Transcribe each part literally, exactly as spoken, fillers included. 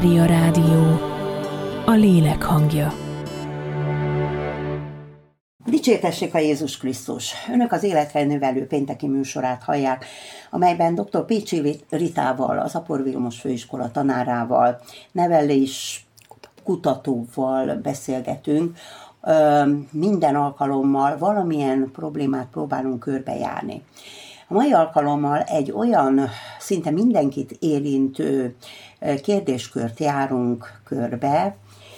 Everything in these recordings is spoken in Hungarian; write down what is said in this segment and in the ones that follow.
Ria Rádió, a lélek hangja. Dicsértessék a Jézus Krisztus! Önök az Életfelnövelő pénteki műsorát hallják, amelyben dr. Pécsi Ritával, az Apor Vilmos Főiskola tanárával, nevelés kutatóval beszélgetünk. Minden alkalommal valamilyen problémát próbálunk körbejárni. A mai alkalommal egy olyan szinte mindenkit érintő kérdéskört járunk körbe,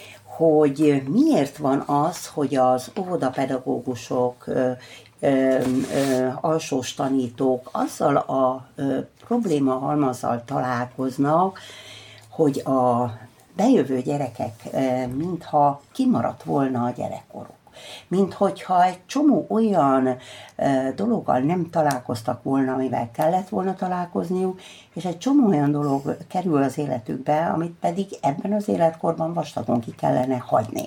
hogy miért van az, hogy az óvodapedagógusok, ö, ö, ö, alsós tanítók azzal a ö, probléma halmazzal találkoznak, hogy a bejövő gyerekek ö, mintha kimaradt volna a gyerekkoruk. Mint hogyha egy csomó olyan e, dologgal nem találkoztak volna, amivel kellett volna találkozniuk, és egy csomó olyan dolog kerül az életükbe, amit pedig ebben az életkorban vastagon ki kellene hagyni.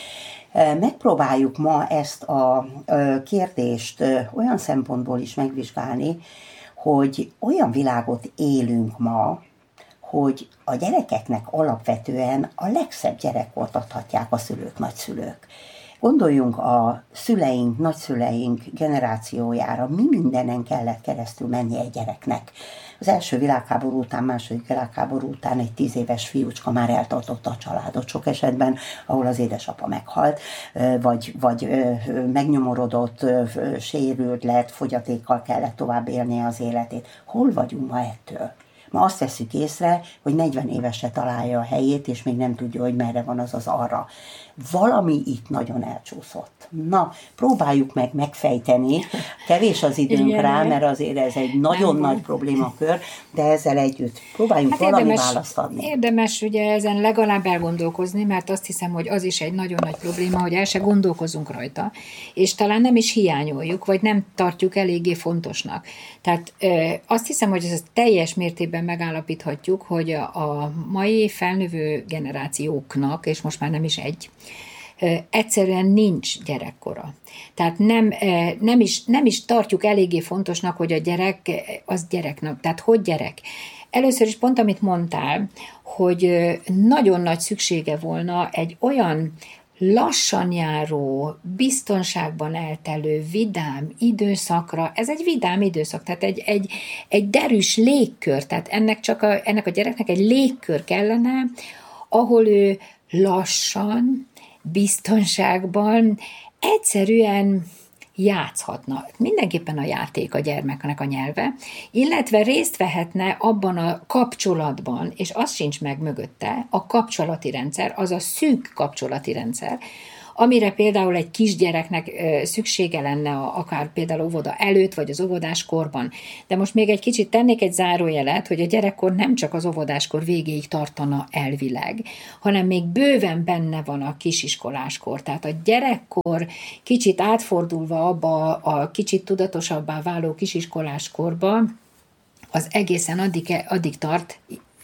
E, megpróbáljuk ma ezt a e, kérdést e, olyan szempontból is megvizsgálni, hogy olyan világot élünk ma, hogy a gyerekeknek alapvetően a legszebb gyerekkort adhatják a szülők, nagyszülők. Gondoljunk a szüleink, nagyszüleink generációjára, mi mindenen kellett keresztül menni egy gyereknek. Az első világháború után, második világháború után egy tíz éves fiúcska már eltartotta a családot sok esetben, ahol az édesapa meghalt, vagy, vagy megnyomorodott, sérült lett, fogyatékkal kellett tovább élnie az életét. Hol vagyunk ma ettől? Ma azt veszük észre, hogy negyven évesre találja a helyét, és még nem tudja, hogy merre van az az arra. Valami itt nagyon elcsúszott. Na, próbáljuk meg megfejteni. Kevés az időnk igen, rá, mert azért ez egy nagyon nagy problémakör, de ezzel együtt próbáljunk hát valami érdemes, választ adni. Érdemes ugye ezen legalább elgondolkozni, mert azt hiszem, hogy az is egy nagyon nagy probléma, hogy el se gondolkozunk rajta, és talán nem is hiányoljuk, vagy nem tartjuk eléggé fontosnak. Tehát e, azt hiszem, hogy ezt teljes mértékben megállapíthatjuk, hogy a, a mai felnövő generációknak, és most már nem is egy, egyszerűen nincs gyerekkora. Tehát nem, nem, is, nem is tartjuk eléggé fontosnak, hogy a gyerek az gyereknek. Tehát hogy gyerek? Először is pont, amit mondtál, hogy nagyon nagy szüksége volna egy olyan lassan járó, biztonságban eltelő, vidám időszakra, ez egy vidám időszak, tehát egy, egy, egy derűs légkör, tehát ennek, csak a, ennek a gyereknek egy légkör kellene, ahol ő lassan, biztonságban, egyszerűen játszhatna. Mindenképpen a játék a gyermeknek a nyelve, illetve részt vehetne abban a kapcsolatban, és az sincs meg mögötte, a kapcsolati rendszer, az a szűk kapcsolati rendszer, amire például egy kisgyereknek szüksége lenne akár például óvoda előtt, vagy az óvodáskorban. De most még egy kicsit tennék egy zárójelet, hogy a gyerekkor nem csak az óvodáskor végéig tartana elvileg, hanem még bőven benne van a kisiskoláskor. Tehát a gyerekkor kicsit átfordulva abba a kicsit tudatosabbá váló kisiskoláskorba, az egészen addig, addig tart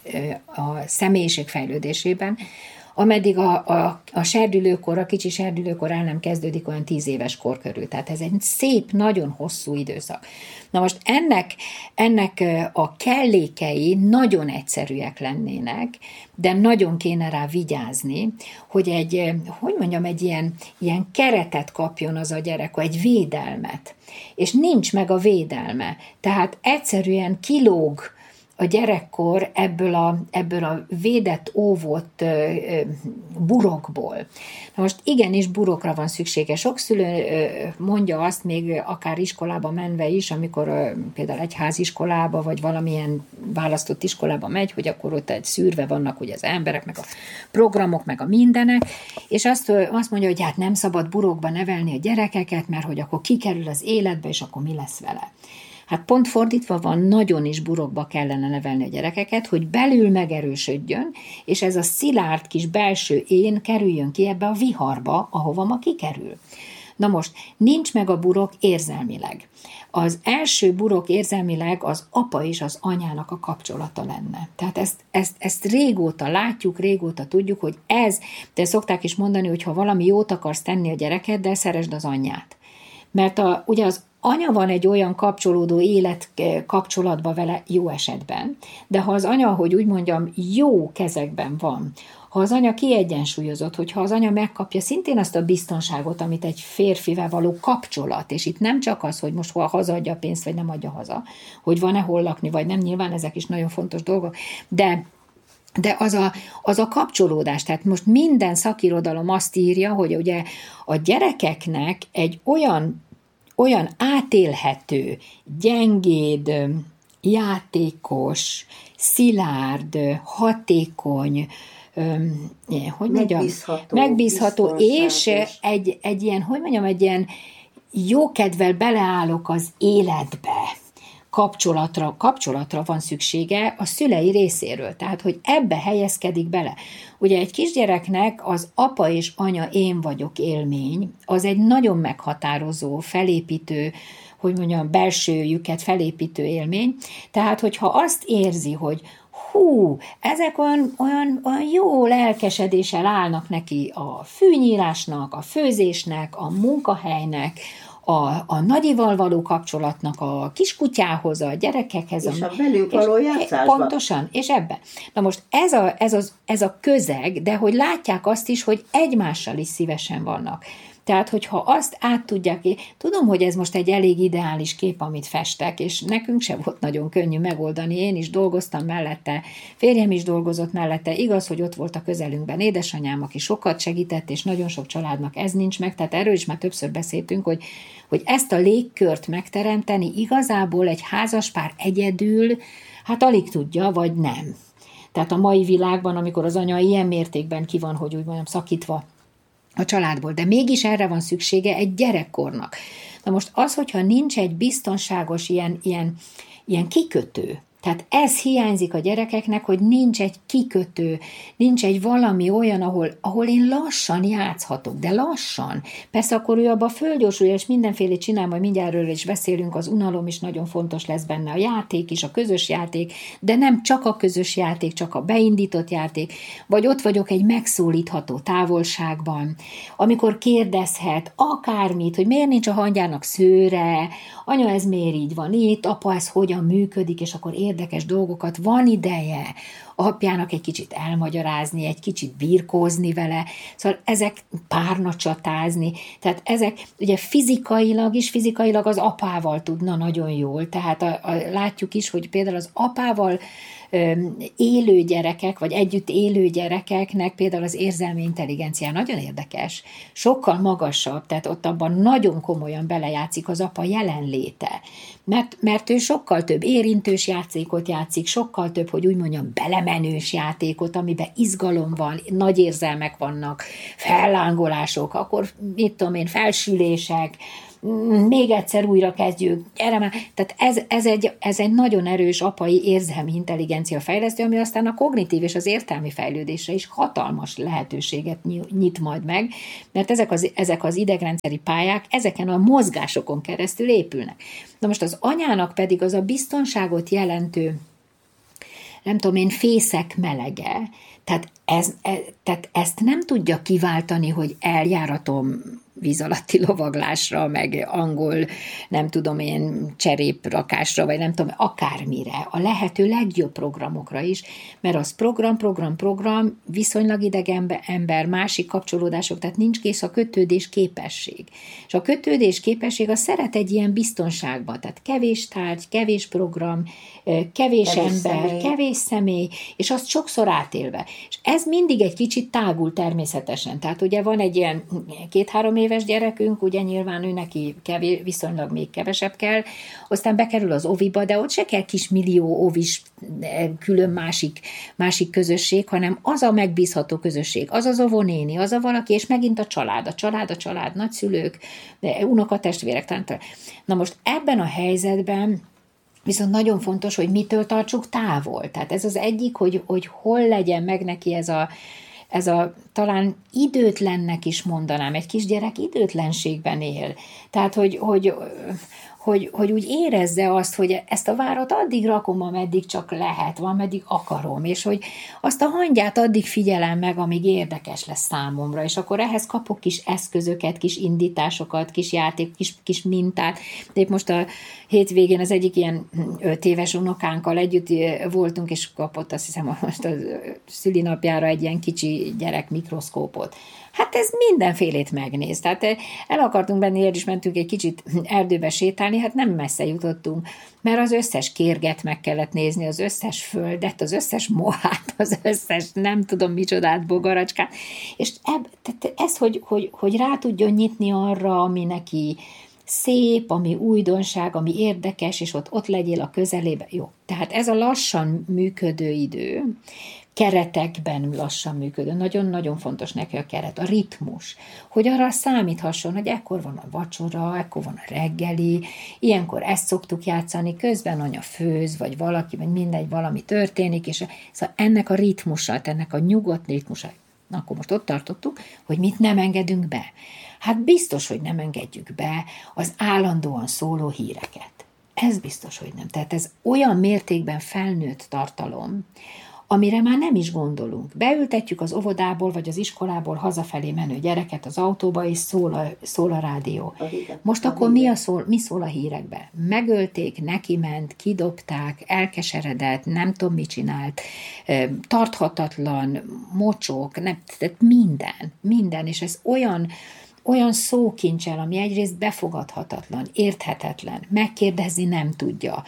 a személyiség fejlődésében, ameddig a, a, a serdülőkor, a kicsi serdülőkor el nem kezdődik olyan tíz éves kor körül. Tehát ez egy szép, nagyon hosszú időszak. Na most ennek, ennek a kellékei nagyon egyszerűek lennének, de nagyon kéne rá vigyázni, hogy egy, hogy mondjam, egy ilyen, ilyen keretet kapjon az a gyerek, egy védelmet. És nincs meg a védelme. Tehát egyszerűen kilóg a gyerekkor ebből a, ebből a védett, óvott ö, ö, burokból. Na most igenis burokra van szüksége. Sok szülő ö, mondja azt még akár iskolába menve is, amikor ö, például egyháziskolába, vagy valamilyen választott iskolába megy, hogy akkor ott egy szűrve vannak ugye az emberek, meg a programok, meg a mindenek, és azt, ö, azt mondja, hogy hát nem szabad burokba nevelni a gyerekeket, mert hogy akkor kikerül az életbe, és akkor mi lesz vele. Hát pont fordítva van, nagyon is burokba kellene nevelni a gyerekeket, hogy belül megerősödjön, és ez a szilárd kis belső én kerüljön ki ebbe a viharba, ahova ma kikerül. Na most, nincs meg a burok érzelmileg. Az első burok érzelmileg az apa és az anyának a kapcsolata lenne. Tehát ezt, ezt, ezt régóta látjuk, régóta tudjuk, hogy ez, de szokták is mondani, hogy ha valami jót akarsz tenni a gyerekeddel, szeresd az anyját. Mert a, ugye az anya van egy olyan kapcsolódó élet kapcsolatban vele jó esetben, de ha az anya, hogy úgy mondjam, jó kezekben van, ha az anya kiegyensúlyozott, hogyha az anya megkapja szintén azt a biztonságot, amit egy férfivel való kapcsolat, és itt nem csak az, hogy most hol hazaadja a pénzt, vagy nem adja haza, hogy van-e hol lakni, vagy nem, nyilván ezek is nagyon fontos dolgok, de De az a, az a kapcsolódás, tehát most minden szakirodalom azt írja, hogy ugye a gyerekeknek egy olyan, olyan átélhető, gyengéd, játékos, szilárd, hatékony, hogy mondjam, megbízható, megbízható és egy, egy ilyen, hogy mondjam, egy ilyen jókedvel beleállok az életbe, kapcsolatra, kapcsolatra van szüksége a szülei részéről, tehát, hogy ebbe helyezkedik bele. Ugye egy kisgyereknek az apa és anya én vagyok élmény, az egy nagyon meghatározó, felépítő, hogy mondjam, belsőjüket felépítő élmény, tehát, hogyha azt érzi, hogy hú, ezek olyan, olyan, olyan jó lelkesedéssel állnak neki a fűnyírásnak, a főzésnek, a munkahelynek, A, a nagyival való kapcsolatnak, a kiskutyához, a gyerekekhez. És a velük való játszásban. Pontosan, és ebben. Na most ez a, ez, az, ez a közeg, de hogy látják azt is, hogy egymással is szívesen vannak. Tehát, hogyha azt át tudják, tudom, hogy ez most egy elég ideális kép, amit festek, és nekünk sem volt nagyon könnyű megoldani, én is dolgoztam mellette, férjem is dolgozott mellette, igaz, hogy ott volt a közelünkben édesanyám, aki sokat segített, és nagyon sok családnak ez nincs meg, tehát erről is már többször beszéltünk, hogy, hogy ezt a légkört megteremteni igazából egy házaspár egyedül, hát alig tudja, vagy nem. Tehát a mai világban, amikor az anya ilyen mértékben ki van, hogy úgy mondjam, szakítva a családból, de mégis erre van szüksége egy gyerekkornak. Na most az, hogyha nincs egy biztonságos ilyen, ilyen, ilyen kikötő, tehát ez hiányzik a gyerekeknek, hogy nincs egy kikötő, nincs egy valami olyan, ahol, ahol én lassan játszhatok, de lassan. Persze akkor ő abba fölgyorsulja, és mindenféle csinál, majd mindjárt erről is beszélünk, az unalom is nagyon fontos lesz benne, a játék is, a közös játék, de nem csak a közös játék, csak a beindított játék, vagy ott vagyok egy megszólítható távolságban, amikor kérdezhet akármit, hogy miért nincs a hangyának szőre, anya, ez miért így van itt, apa, ez hogyan működik, és akkor érdekes dolgokat, van ideje apjának egy kicsit elmagyarázni, egy kicsit birkózni vele, szóval ezek párna csatázni, tehát ezek ugye fizikailag is, fizikailag az apával tudna nagyon jól, tehát a, a, látjuk is, hogy például az apával öm, élő gyerekek, vagy együtt élő gyerekeknek például az érzelmi intelligencia nagyon érdekes, sokkal magasabb, tehát ott abban nagyon komolyan belejátszik az apa jelenléte, mert, mert ő sokkal több érintős játékot játszik, sokkal több, hogy úgy mondjam, belemenős játékot, amiben izgalom van, nagy érzelmek vannak, fellángolások, akkor mit tudom én, felsülések, még egyszer újra kezdjük, gyere már. Tehát ez, ez, egy, ez egy nagyon erős apai érzelmi intelligencia fejlesztő, ami aztán a kognitív és az értelmi fejlődésre is hatalmas lehetőséget nyit majd meg, mert ezek az, ezek az idegrendszeri pályák ezeken a mozgásokon keresztül épülnek. Na most az anyának pedig az a biztonságot jelentő, nem tudom én, fészek melege, tehát, ez, e, tehát ezt nem tudja kiváltani, hogy eljáratom víz alatti lovaglásra, meg angol, nem tudom én, cseréprakásra, vagy nem tudom, akármire, a lehető legjobb programokra is, mert az program, program, program, viszonylag idegen ember, másik kapcsolódások, tehát nincs kész a kötődés képesség. És a kötődés képesség az szeret egy ilyen biztonságban, tehát kevés tárgy, kevés program, kevés, kevés ember, személy. kevés személy, és azt sokszor átélve. És ez mindig egy kicsit tágul természetesen. Tehát ugye van egy ilyen két-három éves gyerekünk, ugye nyilván ő neki kevés, viszonylag még kevesebb kell, aztán bekerül az oviba, de ott se kell kis millió ovis külön másik, másik közösség, hanem az a megbízható közösség, az az óvónéni, az a valaki, és megint a család, a család, a család, nagyszülők, unokatestvérek. Na most ebben a helyzetben viszont nagyon fontos, hogy mitől tartsuk távol. Tehát ez az egyik, hogy, hogy hol legyen meg neki ez a, ez a talán időtlennek is mondanám, egy kisgyerek időtlenségben él. Tehát, hogy, hogy hogy, hogy úgy érezze azt, hogy ezt a várat addig rakom, ameddig csak lehet, van, ameddig akarom, és hogy azt a hangyát addig figyelem meg, amíg érdekes lesz számomra, és akkor ehhez kapok kis eszközöket, kis indításokat, kis játék, kis, kis mintát. De épp most a hétvégén az egyik ilyen öt éves unokánkkal együtt voltunk, és kapott azt hiszem most a szülinapjára egy ilyen kicsi gyerek mikroszkópot. Hát ez mindenfélét megnéz. Tehát el akartunk benni, és mentünk egy kicsit erdőbe sétálni, hát nem messze jutottunk, mert az összes kérget meg kellett nézni, az összes földet, az összes mohát, az összes nem tudom micsodát, bogaracskát, és eb, tehát ez, hogy, hogy, hogy rá tudjon nyitni arra, ami neki szép, ami újdonság, ami érdekes, és ott, ott legyél a közelébe. Jó, tehát ez a lassan működő idő, keretekben lassan működő. Nagyon-nagyon fontos neki a keret, a ritmus, hogy arra számíthasson, hogy ekkor van a vacsora, ekkor van a reggeli, ilyenkor ezt szoktuk játszani, közben anya főz, vagy valaki, vagy mindegy, valami történik, és szóval ennek a ritmusát, ennek a nyugodt ritmusát, akkor most ott tartottuk, hogy mit nem engedünk be. Hát biztos, hogy nem engedjük be az állandóan szóló híreket. Ez biztos, hogy nem. Tehát ez olyan mértékben felnőtt tartalom, amire már nem is gondolunk. Beültetjük az óvodából, vagy az iskolából hazafelé menő gyereket az autóba, és szól a, szól a rádió. A Most a akkor mi, a szól, mi szól a hírekbe? Megölték, neki ment, kidobták, elkeseredett, nem tudom, mit csinált, tarthatatlan, mocsok, nem, tehát minden, minden, és ez olyan, olyan szókincsel, ami egyrészt befogadhatatlan, érthetetlen, megkérdezni nem tudja,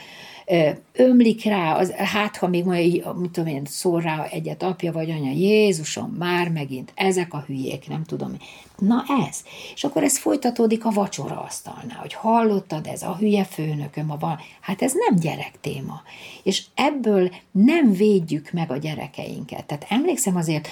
ömlik rá, az, hát ha még majd, mit tudom én, szól rá egyet apja vagy anya, Jézusom, már megint, ezek a hülyék, nem tudom. Na ez. És akkor ez folytatódik a vacsora asztalnál, hogy hallottad, ez a hülye főnököm, a val... hát ez nem gyerektéma. És ebből nem védjük meg a gyerekeinket. Tehát emlékszem azért,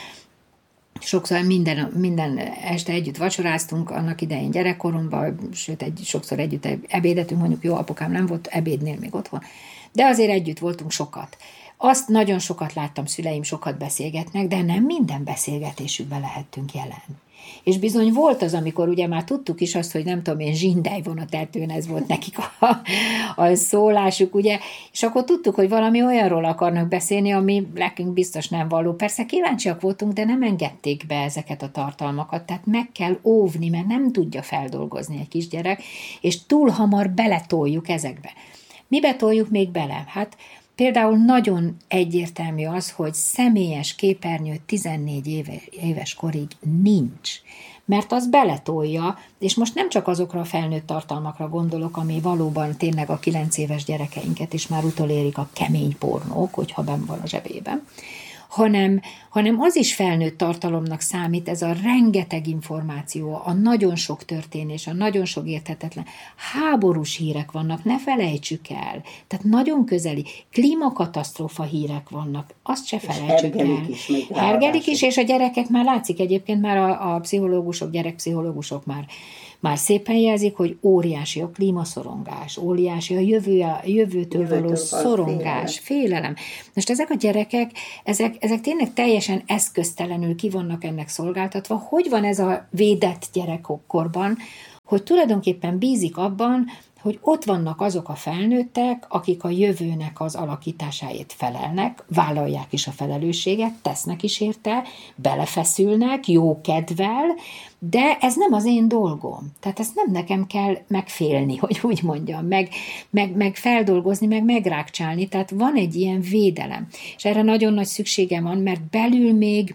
sokszor minden, minden este együtt vacsoráztunk, annak idején gyerekkoromban, sőt, egy, sokszor együtt ebédetünk, mondjuk jó, apukám nem volt ebédnél még otthon, de azért együtt voltunk sokat. Azt nagyon sokat láttam, szüleim sokat beszélgetnek, de nem minden beszélgetésükben lehettünk jelen. És bizony volt az, amikor ugye már tudtuk is azt, hogy nem tudom én, zsindely vonatertőn, ez volt nekik a, a szólásuk, ugye, és akkor tudtuk, hogy valami olyanról akarnak beszélni, ami nekünk biztos nem való. Persze kíváncsiak voltunk, de nem engedték be ezeket a tartalmakat, tehát meg kell óvni, mert nem tudja feldolgozni egy kisgyerek, és túl hamar beletoljuk ezekbe. Mibe toljuk még bele? Hát például nagyon egyértelmű az, hogy személyes képernyő tizennégy éve, éves korig nincs, mert az beletolja, és most nem csak azokra a felnőtt tartalmakra gondolok, ami valóban tényleg a kilenc éves gyerekeinket is már utolérik a kemény pornók, hogyha benn van a zsebében, hanem, hanem az is felnőtt tartalomnak számít, ez a rengeteg információ, a nagyon sok történés, a nagyon sok érthetetlen. Háborús hírek vannak, ne felejtsük el. Tehát nagyon közeli, klímakatasztrófa hírek vannak, azt se felejtsük el. Is, hergelik is, és a gyerekek már látszik egyébként, már a, a pszichológusok, gyerekpszichológusok már Már szépen jelzik, hogy óriási a klímaszorongás, óriási a jövő, a jövőtől való szorongás, félelem. félelem. Most ezek a gyerekek, ezek, ezek tényleg teljesen eszköztelenül ki vannak ennek szolgáltatva. Hogy van ez a védett gyerekkorban, hogy tulajdonképpen bízik abban, hogy ott vannak azok a felnőttek, akik a jövőnek az alakításáért felelnek, vállalják is a felelősséget, tesznek is érte, belefeszülnek, jó kedvel, de ez nem az én dolgom. Tehát ezt nem nekem kell megfélni, hogy úgy mondjam, meg, meg, meg feldolgozni, meg megrákcsálni. Tehát van egy ilyen védelem. És erre nagyon nagy szüksége van, mert belül még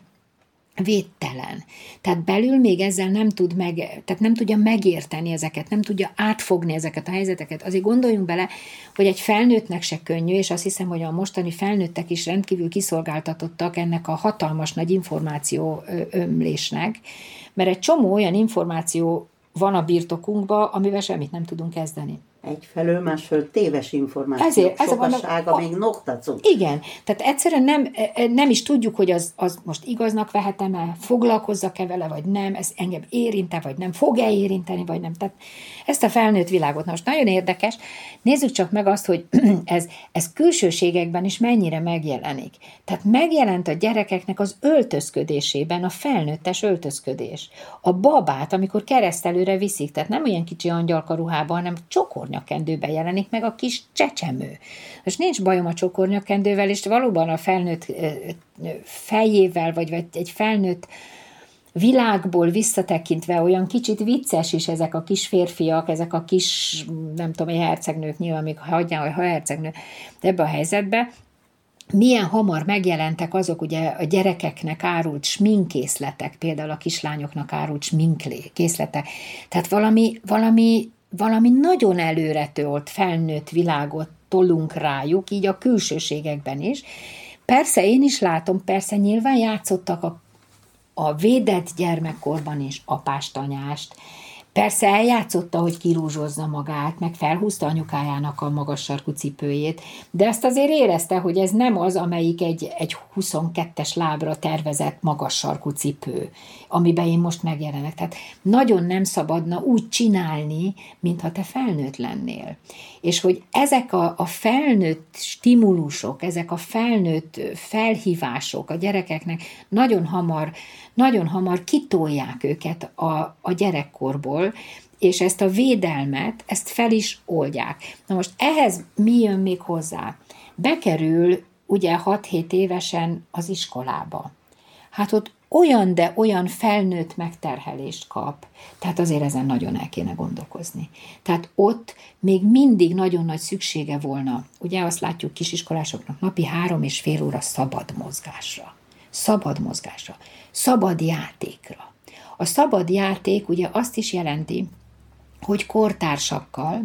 védtelen. Tehát belül még ezzel nem tud meg, tehát nem tudja megérteni ezeket, nem tudja átfogni ezeket a helyzeteket. Azért gondoljunk bele, hogy egy felnőttnek se könnyű, és azt hiszem, hogy a mostani felnőttek is rendkívül kiszolgáltatottak ennek a hatalmas nagy információ ömlésnek, mert egy csomó olyan információ van a birtokunkban, amivel semmit nem tudunk kezdeni. Egyfelől, másfelől téves információ, Ezért, sokasága a, még noktacunk. Igen, tehát egyszerűen nem, nem is tudjuk, hogy az, az most igaznak vehetem-e, foglalkozzak-e vele, vagy nem, ez engem érinte, vagy nem, fog-e érinteni, vagy nem. Tehát ezt a felnőtt világot, na most nagyon érdekes, nézzük csak meg azt, hogy ez, ez külsőségekben is mennyire megjelenik. Tehát megjelent a gyerekeknek az öltözködésében a felnőttes öltözködés. A babát, amikor keresztelőre viszik, tehát nem olyan kicsi angyalka ruhában, hanem csokornya csokornyakkendőben jelenik meg a kis csecsemő. Most nincs bajom a csokornyakkendővel, és valóban a felnőtt fejével, vagy, vagy egy felnőtt világból visszatekintve olyan kicsit vicces is ezek a kis férfiak, ezek a kis, nem tudom, egy hercegnők, nyilván még hagyján, hogy ha hercegnő, de ebbe a helyzetbe, milyen hamar megjelentek azok ugye a gyerekeknek árult sminkkészletek, például a kislányoknak árult sminkkészletek. Tehát valami, valami, valami nagyon előretolt felnőtt világot tolunk rájuk, így a külsőségekben is. Persze én is látom, persze nyilván játszottak a a védett gyermekkorban is apást-anyást. Persze eljátszotta, hogy kirúzsozza magát, meg felhúzta anyukájának a magas sarkú cipőjét, de ezt azért érezte, hogy ez nem az, amelyik egy, egy huszonkettes lábra tervezett magas sarkú cipő, amiben én most megjelenek. Tehát nagyon nem szabadna úgy csinálni, mintha te felnőtt lennél. És hogy ezek a, a felnőtt stimulusok, ezek a felnőtt felhívások a gyerekeknek nagyon hamar, nagyon hamar kitolják őket a, a gyerekkorból, és ezt a védelmet, ezt fel is oldják. Na most ehhez mi jön még hozzá? Bekerül ugye hat-hét évesen az iskolába. Hát ott olyan, de olyan felnőtt megterhelést kap, tehát azért ezen nagyon el kéne gondolkozni. Tehát ott még mindig nagyon nagy szüksége volna, ugye azt látjuk kisiskolásoknak napi három és fél óra szabad mozgásra. Szabad mozgásra. Szabad játékra. A szabad játék ugye azt is jelenti, hogy kortársakkal,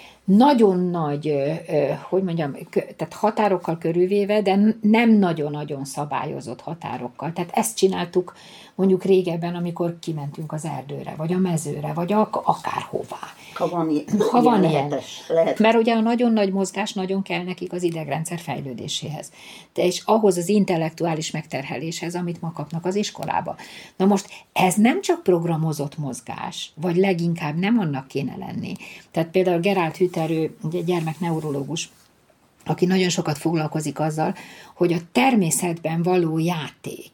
nagyon nagy, hogy mondjam, tehát határokkal körülvéve, de nem nagyon-nagyon szabályozott határokkal. Tehát ezt csináltuk mondjuk régebben, amikor kimentünk az erdőre, vagy a mezőre, vagy akárhová. Ha van, ha van ilyen. Lehetes, lehet. Mert ugye a nagyon nagy mozgás nagyon kell nekik az idegrendszer fejlődéséhez. De és ahhoz az intellektuális megterheléshez, amit ma kapnak az iskolába. Na most ez nem csak programozott mozgás, vagy leginkább nem annak kéne lenni. Tehát például Gerald Hüther, ő egy gyermekneurológus, aki nagyon sokat foglalkozik azzal, hogy a természetben való játék,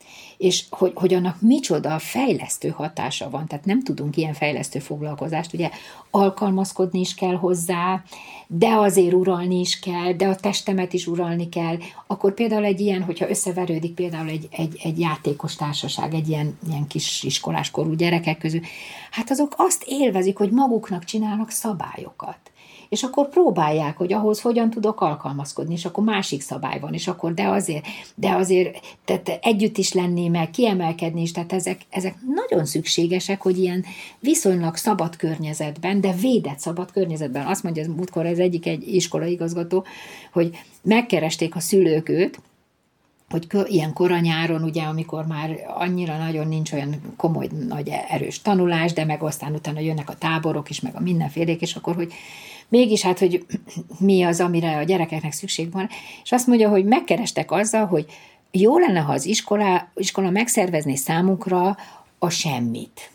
és hogy, hogy annak micsoda fejlesztő hatása van, tehát nem tudunk ilyen fejlesztő foglalkozást, ugye alkalmazkodni is kell hozzá, de azért uralni is kell, de a testemet is uralni kell, akkor például egy ilyen, hogyha összeverődik például egy, egy, egy játékos társaság, egy ilyen, ilyen kis iskoláskorú gyerekek közül, hát azok azt élvezik, hogy maguknak csinálnak szabályokat. És akkor próbálják, hogy ahhoz hogyan tudok alkalmazkodni, és akkor másik szabály van, és akkor de azért, de azért tehát együtt is lenni, meg kiemelkedni is, tehát ezek, ezek nagyon szükségesek, hogy ilyen viszonylag szabad környezetben, de védett szabad környezetben. Azt mondja, múltkor ez egyik egy iskolaigazgató, hogy megkeresték a szülők őt, hogy ilyen koranyáron, ugye, amikor már annyira nagyon nincs olyan komoly, nagy erős tanulás, de meg aztán utána jönnek a táborok is, meg a mindenfélék, és akkor, hogy mégis hát, hogy mi az, amire a gyerekeknek szükség van, és azt mondja, hogy megkerestek azzal, hogy jó lenne, ha az iskola, iskola megszervezné számukra a semmit.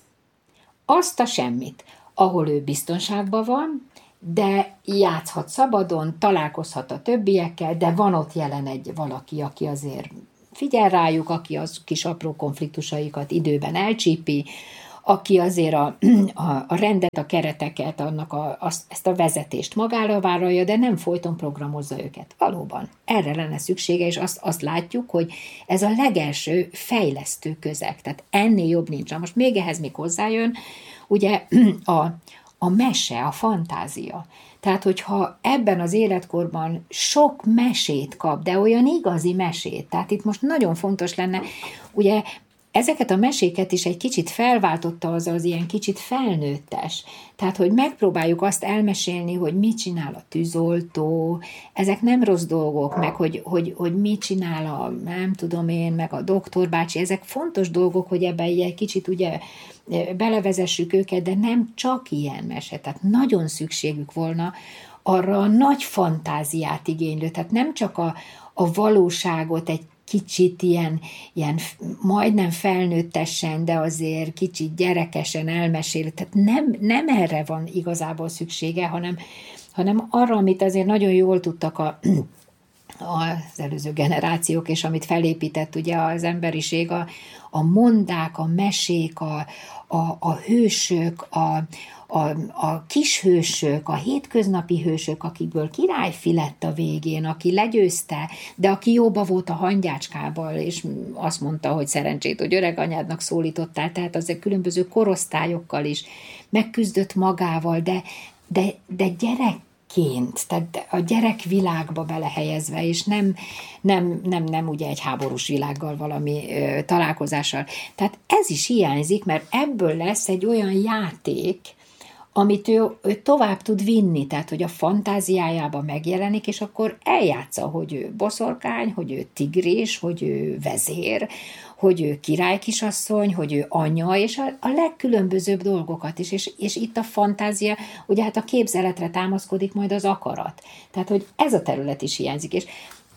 Azt a semmit, ahol ő biztonságban van, de játszhat szabadon, találkozhat a többiekkel, de van ott jelen egy valaki, aki azért figyel rájuk, aki az kis apró konfliktusaikat időben elcsípi, aki azért a, a, a rendet, a kereteket, annak a, azt, ezt a vezetést magára vállalja, de nem folyton programozza őket. Valóban, erre lenne szüksége, és azt, azt látjuk, hogy ez a legelső fejlesztő közeg, tehát ennél jobb nincs. Na most még ehhez még hozzájön, ugye a, a mese, a fantázia. Tehát, hogyha ebben az életkorban sok mesét kap, de olyan igazi mesét, tehát itt most nagyon fontos lenne, ugye ezeket a meséket is egy kicsit felváltotta az az ilyen kicsit felnőttes. Tehát, hogy megpróbáljuk azt elmesélni, hogy mit csinál a tűzoltó, ezek nem rossz dolgok, meg hogy, hogy, hogy mit csinál a, nem tudom én, meg a doktorbácsi, ezek fontos dolgok, hogy ebben egy kicsit ugye belevezessük őket, de nem csak ilyen mese. Tehát nagyon szükségük volna arra a nagy fantáziát igénylő, tehát nem csak a, a valóságot egy kicsit ilyen, ilyen majdnem felnőttesen, de azért kicsit gyerekesen elmesélő. Tehát nem, nem erre van igazából szüksége, hanem, hanem arra, amit azért nagyon jól tudtak a, az előző generációk, és amit felépített ugye az emberiség, a, a mondák, a mesék, a, a, a hősök, a, a, a kishősök, a hétköznapi hősök, akikből királyfi lett a végén, aki legyőzte, de aki jóba volt a hangyácskával, és azt mondta, hogy szerencsét, hogy öreg anyádnak szólítottál, tehát azért különböző korosztályokkal is megküzdött magával, de, de, de gyerek ként, tehát a gyerek világba belehelyezve, és nem, nem, nem, nem ugye egy háborús világgal valami ö, találkozással. Tehát ez is hiányzik, mert ebből lesz egy olyan játék, amit ő, ő tovább tud vinni, tehát hogy a fantáziájában megjelenik, és akkor eljátsza, hogy ő boszorkány, hogy ő tigris, hogy ő vezér, hogy ő királykisasszony, hogy ő anya, és a, a legkülönbözőbb dolgokat is, és, és itt a fantázia, ugye hát a képzeletre támaszkodik majd az akarat. Tehát, hogy ez a terület is hiányzik, és,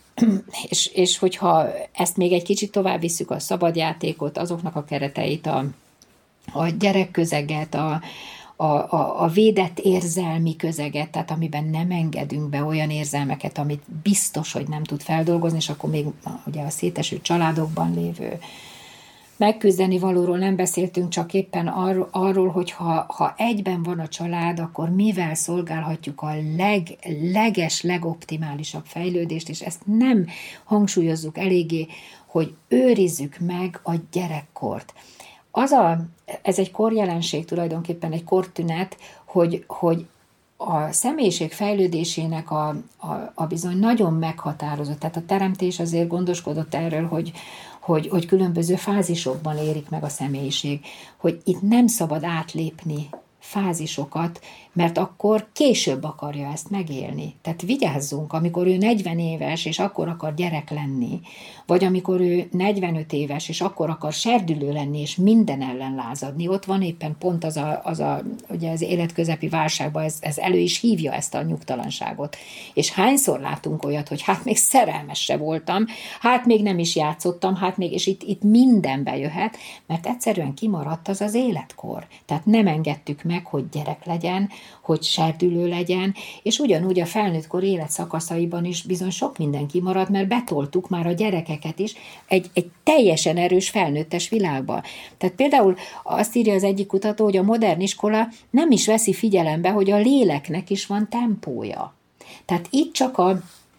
és, és hogyha ezt még egy kicsit tovább visszük, a szabadjátékot, azoknak a kereteit, a, a gyerekközeget, a A, a, a védett érzelmi közeget, tehát amiben nem engedünk be olyan érzelmeket, amit biztos, hogy nem tud feldolgozni, és akkor még ugye a széteső családokban lévő megküzdeni valóról nem beszéltünk, csak éppen arról, arról hogy ha, ha egyben van a család, akkor mivel szolgálhatjuk a leg, leges, legoptimálisabb fejlődést, és ezt nem hangsúlyozzuk eléggé, hogy őrizzük meg a gyerekkort. Az a, ez egy korjelenség, tulajdonképpen egy kortünet, hogy, hogy a személyiség fejlődésének a, a, a bizony nagyon meghatározott, tehát a teremtés azért gondoskodott erről, hogy, hogy, hogy különböző fázisokban érik meg a személyiség, hogy itt nem szabad átlépni fázisokat, mert akkor később akarja ezt megélni. Tehát vigyázzunk, amikor ő negyven éves, és akkor akar gyerek lenni, vagy amikor ő negyvenöt éves, és akkor akar serdülő lenni, és minden ellen lázadni. Ott van éppen pont az a, az, a, ugye az életközepi válságban, ez, ez elő is hívja ezt a nyugtalanságot. És hányszor látunk olyat, hogy hát még szerelmes se voltam, hát még nem is játszottam, hát még, és itt, itt minden bejöhet, mert egyszerűen kimaradt az az életkor. Tehát nem engedtük meg, hogy gyerek legyen, hogy serdülő legyen, és ugyanúgy a felnőttkor életszakaszaiban is bizony sok minden kimarad, mert betoltuk már a gyerekeket is egy, egy teljesen erős felnőttes világba. Tehát például azt írja az egyik kutató, hogy a modern iskola nem is veszi figyelembe, hogy a léleknek is van tempója. Tehát itt csak a,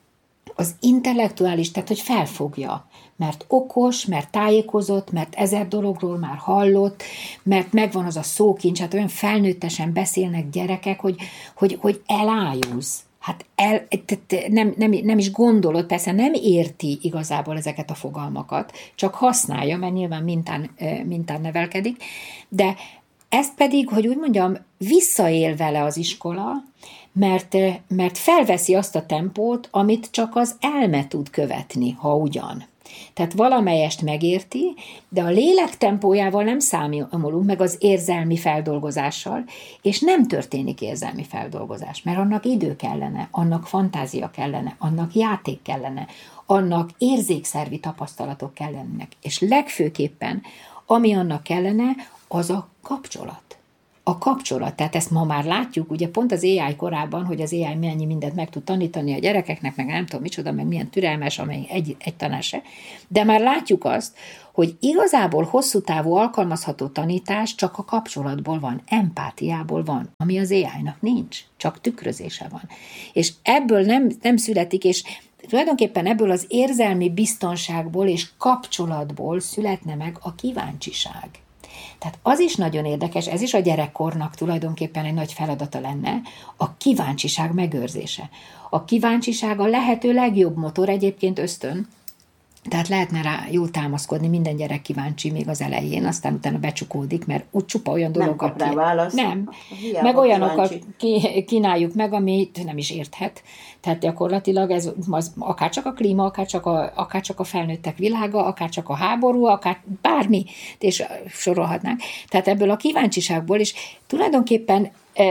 az intellektuális, tehát hogy felfogja, mert okos, mert tájékozott, mert ezer dologról már hallott, mert megvan az a szókincs, hát olyan felnőttesen beszélnek gyerekek, hogy, hogy, hogy elájulsz. Hát el, nem, nem, nem is gondolod, persze nem érti igazából ezeket a fogalmakat, csak használja, mert nyilván mintán, mintán nevelkedik, de ezt pedig, hogy úgy mondjam, visszaél vele az iskola, mert, mert felveszi azt a tempót, amit csak az elme tud követni, ha ugyan. Tehát valamelyest megérti, de a lélek tempójával nem számolunk meg az érzelmi feldolgozással, és nem történik érzelmi feldolgozás, mert annak idő kellene, annak fantázia kellene, annak játék kellene, annak érzékszervi tapasztalatok kellenek, és legfőképpen, ami annak kellene, az a kapcsolat. A kapcsolat, tehát ezt ma már látjuk, ugye pont az á i korában, hogy az á i mennyi mindent meg tud tanítani a gyerekeknek, meg nem tudom micsoda, meg milyen türelmes, amely egy, egy tanár se, de már látjuk azt, hogy igazából hosszú távú alkalmazható tanítás csak a kapcsolatból van, empátiából van, ami az á i-nak nincs, csak tükrözése van. És ebből nem, nem születik, és tulajdonképpen ebből az érzelmi biztonságból és kapcsolatból születne meg a kíváncsiság. Tehát az is nagyon érdekes, ez is a gyerekkornak tulajdonképpen egy nagy feladata lenne, a kíváncsiság megőrzése. A kíváncsiság a lehető legjobb motor, egyébként ösztön, tehát lehetne rá jól támaszkodni, minden gyerek kíváncsi még az elején, aztán utána becsukódik, mert úgy csupa olyan dolgokat... Nem kap rá választ. Nem, meg olyanokat kínáljuk meg, amit nem is érthet. Tehát gyakorlatilag ez az, akár csak a klíma, akár csak a, akár csak a felnőttek világa, akár csak a háború, akár bármi, és sorolhatnánk. Tehát ebből a kíváncsiságból is tulajdonképpen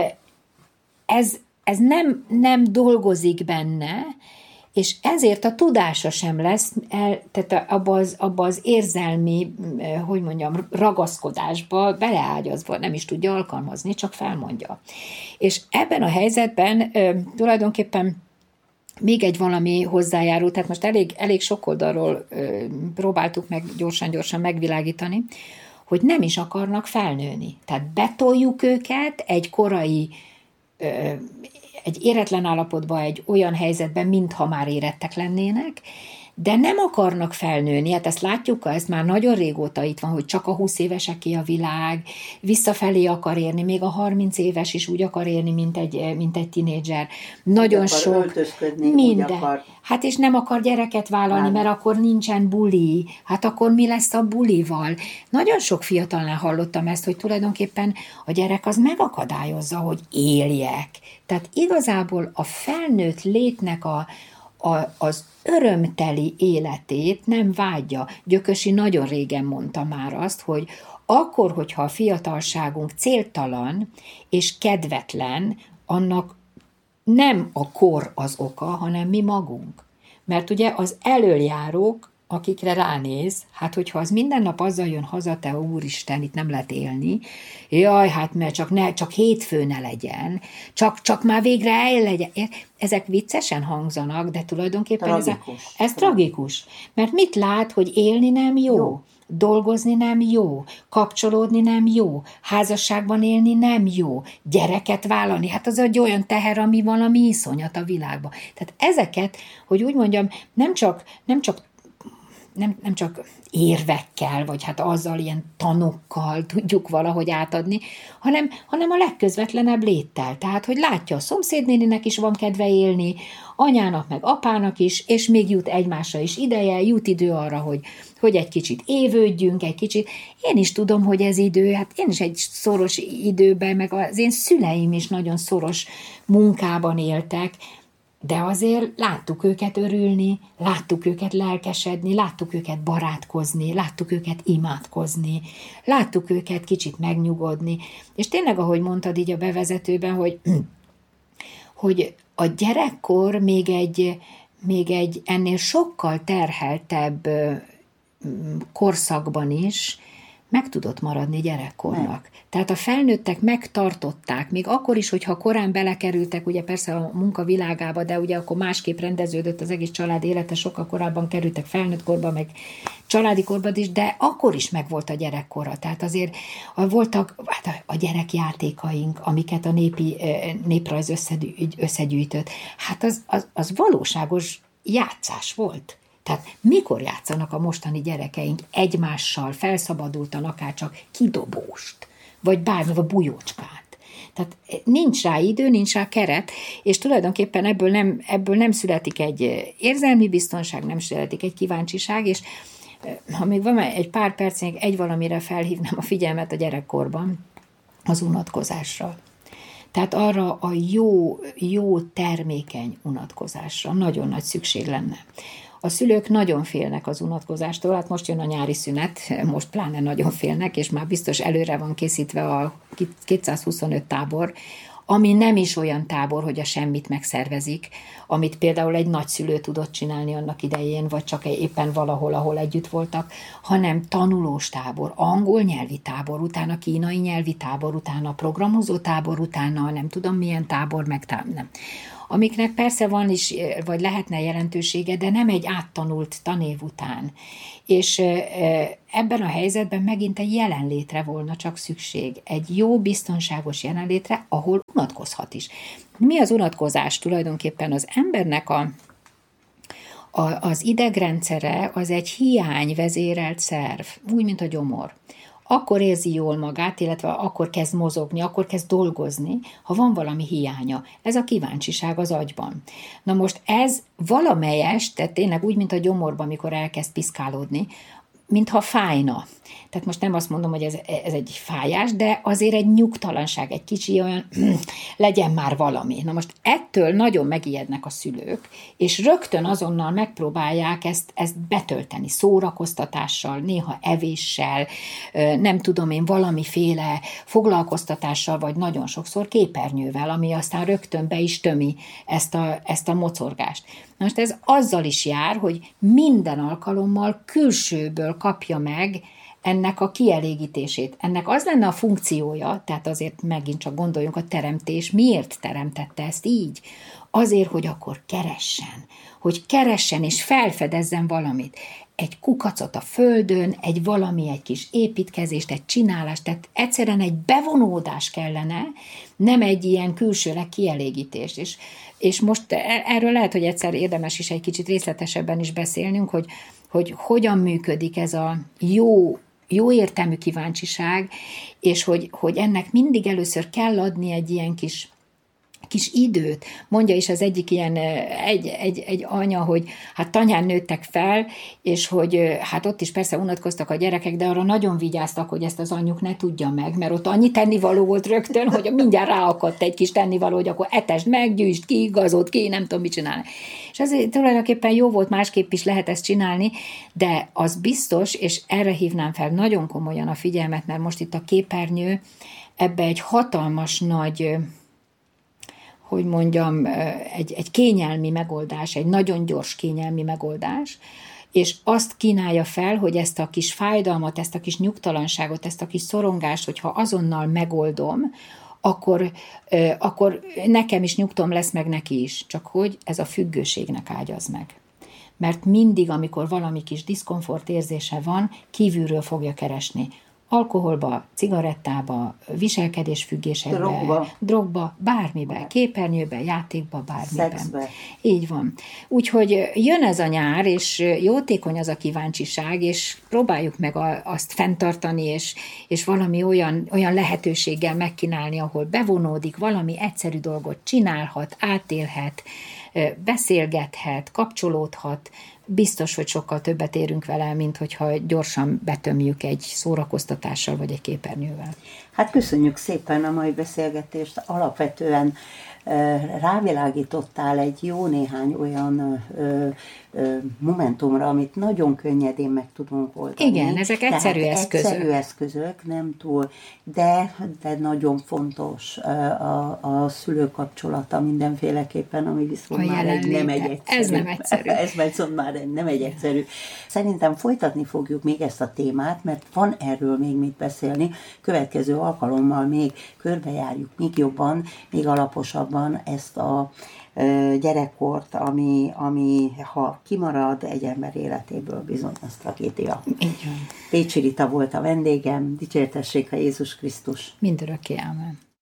ez, ez nem, nem dolgozik benne, és ezért a tudása sem lesz, el, tehát abba az, abba az érzelmi, hogy mondjam, ragaszkodásba beleágyazva, nem is tudja alkalmazni, csak felmondja. És ebben a helyzetben tulajdonképpen még egy valami hozzájárul, tehát most elég, elég sok oldalról ö, próbáltuk meg gyorsan-gyorsan megvilágítani, hogy nem is akarnak felnőni. Tehát betoljuk őket egy korai, ö, egy éretlen állapotba, egy olyan helyzetben, mintha már érettek lennének, de nem akarnak felnőni, hát ezt látjuk, ez már nagyon régóta itt van, hogy csak a húsz éveseké a világ, visszafelé akar érni, még a harminc éves is úgy akar érni, mint egy, mint egy tinédzser. Nagyon akar sok, minden. Akar... Hát és nem akar gyereket vállalni, Már. mert akkor nincsen buli, hát akkor mi lesz a bulival? Nagyon sok fiatalnál hallottam ezt, hogy tulajdonképpen a gyerek az megakadályozza, hogy éljek. Tehát igazából a felnőtt létnek a A, az örömteli életét nem vágyja. Gyökösi nagyon régen mondta már azt, hogy akkor, hogyha a fiatalságunk céltalan és kedvetlen, annak nem a kor az oka, hanem mi magunk. Mert ugye az elöljárók, akikre ránéz, hát hogyha az minden nap azzal jön haza, te úristen, itt nem lehet élni, jaj, hát mert csak, ne, csak hétfő ne legyen, csak, csak már végre el legyen. Ezek viccesen hangzanak, de tulajdonképpen tragikus. Ez, a, ez tragikus. Mert mit lát, hogy élni nem jó? jó. Dolgozni nem jó, kapcsolódni nem jó, házasságban élni nem jó, gyereket vállalni, hát az egy olyan teher, ami valami iszonyat a világban. Tehát ezeket, hogy úgy mondjam, nem csak, nem csak Nem, nem csak érvekkel, vagy hát azzal ilyen tanokkal tudjuk valahogy átadni, hanem, hanem a legközvetlenebb léttel. Tehát, hogy látja, a szomszédnéninek is van kedve élni, anyának meg apának is, és még jut egymásra is ideje, jut idő arra, hogy, hogy egy kicsit évődjünk, egy kicsit. Én is tudom, hogy ez idő, hát én is egy szoros időben, meg az én szüleim is nagyon szoros munkában éltek, de azért láttuk őket örülni, láttuk őket lelkesedni, láttuk őket barátkozni, láttuk őket imádkozni, láttuk őket kicsit megnyugodni. És tényleg, ahogy mondtad így a bevezetőben, hogy, hogy a gyerekkor még egy, még egy ennél sokkal terheltebb korszakban is meg tudott maradni gyerekkornak. Nem. Tehát a felnőttek megtartották, még akkor is, hogyha korán belekerültek, ugye persze a munka világába, de ugye akkor másképp rendeződött az egész család élete, sokkal korábban kerültek felnőtt korba, meg családi korban is, de akkor is megvolt a gyerekkora. Tehát azért voltak hát a gyerekjátékaink, amiket a népi, néprajz összegyűjtött. Hát az, az, az valóságos játszás volt. Tehát mikor játszanak a mostani gyerekeink egymással, felszabadultan, akár csak kidobóst, vagy bármi, vagy bujócskát. Tehát nincs rá idő, nincs rá keret, és tulajdonképpen ebből nem, ebből nem születik egy érzelmi biztonság, nem születik egy kíváncsiság, és ha még van egy pár percig, egy valamire felhívnám a figyelmet a gyerekkorban, az unatkozásra. Tehát arra a jó, jó termékeny unatkozásra nagyon nagy szükség lenne. A szülők nagyon félnek az unatkozástól, hát most jön a nyári szünet, most pláne nagyon félnek, és már biztos előre van készítve a kétszázhuszonöt tábor, ami nem is olyan tábor, hogy a semmit megszervezik, amit például egy nagyszülő tudott csinálni annak idején, vagy csak éppen valahol, ahol együtt voltak, hanem tanulós tábor, angol nyelvi tábor, utána kínai nyelvi tábor, utána programozó tábor, utána nem tudom milyen tábor, meg tábor, nem. Amiknek persze van is, vagy lehetne jelentősége, de nem egy áttanult tanév után. És ebben a helyzetben megint egy jelenlétre volna csak szükség. Egy jó, biztonságos jelenlétre, ahol unatkozhat is. Mi az unatkozás? Tulajdonképpen az embernek a, a, az idegrendszere az egy hiányvezérelt szerv, úgy, mint a gyomor. Akkor érzi jól magát, illetve akkor kezd mozogni, akkor kezd dolgozni, ha van valami hiánya. Ez a kíváncsiság az agyban. Na most ez valamelyes, tehát tényleg úgy, mint a gyomorban, amikor elkezd piszkálódni, mintha fájna. Tehát most nem azt mondom, hogy ez, ez egy fájás, de azért egy nyugtalanság, egy kicsi olyan, legyen már valami. Na most ettől nagyon megijednek a szülők, és rögtön azonnal megpróbálják ezt, ezt betölteni szórakoztatással, néha evéssel, nem tudom én, valamiféle foglalkoztatással, vagy nagyon sokszor képernyővel, ami aztán rögtön be is tömi ezt a, ezt a mocorgást. Na most ez azzal is jár, hogy minden alkalommal külsőből kapja meg ennek a kielégítését. Ennek az lenne a funkciója, tehát azért megint csak gondoljunk a teremtés, miért teremtette ezt így? Azért, hogy akkor keressen, hogy keressen és felfedezzen valamit. Egy kukacot a földön, egy valami, egy kis építkezést, egy csinálást, tehát egyszerűen egy bevonódás kellene, nem egy ilyen külsőleg kielégítés. És, és most erről lehet, hogy egyszer érdemes is egy kicsit részletesebben is beszélnünk, hogy, hogy hogyan működik ez a jó, jó értelmű kíváncsiság, és hogy, hogy ennek mindig először kell adni egy ilyen kis kis időt. Mondja is az egyik ilyen, egy, egy, egy anya, hogy hát tanyán nőttek fel, és hogy hát ott is persze unatkoztak a gyerekek, de arra nagyon vigyáztak, hogy ezt az anyjuk ne tudja meg, mert ott annyi tennivaló volt rögtön, hogy mindjárt ráakadt egy kis tennivaló, hogy akkor etesd meg, gyűjtsd ki, igazod ki, nem tudom, mit csinálni. És azért tulajdonképpen jó volt, másképp is lehet ezt csinálni, de az biztos, és erre hívnám fel nagyon komolyan a figyelmet, mert most itt a képernyő ebbe egy hatalmas nagy, hogy mondjam, egy, egy kényelmi megoldás, egy nagyon gyors kényelmi megoldás, és azt kínálja fel, hogy ezt a kis fájdalmat, ezt a kis nyugtalanságot, ezt a kis szorongást, hogyha azonnal megoldom, akkor, akkor nekem is nyugtom lesz, meg neki is. Csak hogy ez a függőségnek ágyaz meg. Mert mindig, amikor valami kis diszkomfort érzése van, kívülről fogja keresni. Alkoholba, cigarettába, viselkedésfüggésekbe, drogba, drogba bármiben, képernyőben, játékba, bármiben. Szexbe. Így van. Úgyhogy jön ez a nyár, és jótékony az a kíváncsiság, és próbáljuk meg a, azt fenntartani, és, és valami olyan, olyan lehetőséggel megkínálni, ahol bevonódik, valami egyszerű dolgot csinálhat, átélhet, beszélgethet, kapcsolódhat. Biztos, hogy sokkal többet érünk vele, mint hogyha gyorsan betömjük egy szórakoztatással vagy egy képernyővel. Hát köszönjük szépen a mai beszélgetést. Alapvetően rávilágítottál egy jó néhány olyan ö, ö, momentumra, amit nagyon könnyedén meg tudunk oldani. Igen, ezek egyszerű Tehát eszközök. Egyszerű eszközök, nem túl, de, de nagyon fontos a, a szülő kapcsolata mindenféleképpen, ami viszont a már egy, nem egy egyszerű. Ez nem egyszerű. Ez viszont már egy, nem egy egyszerű. Szerintem folytatni fogjuk még ezt a témát, mert van erről még mit beszélni. Következő alkalommal még körbejárjuk még jobban, még alaposabban ezt a gyerekkort, ami, ami ha kimarad egy ember életéből, bizony az tragédia. Így van. Pécsi Rita volt a vendégem, dicsértessék a Jézus Krisztus. Mindörökké, ámen.